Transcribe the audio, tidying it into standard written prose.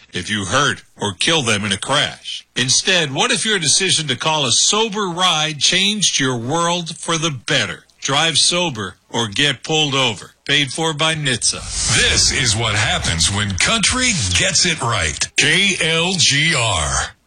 if you hurt or kill them in a crash. Instead, what if your decision to call a sober ride changed your world for the better? Drive sober or get pulled over. Paid for by NHTSA. This is what happens when country gets it right. KLGR.